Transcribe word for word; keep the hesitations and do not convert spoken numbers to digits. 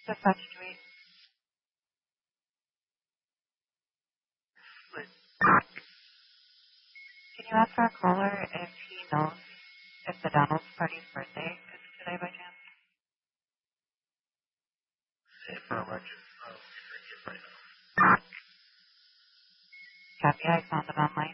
The fetch tweet. Can you ask our caller if he knows if the Donald's party's birthday is today by chance? Copy, I found it online.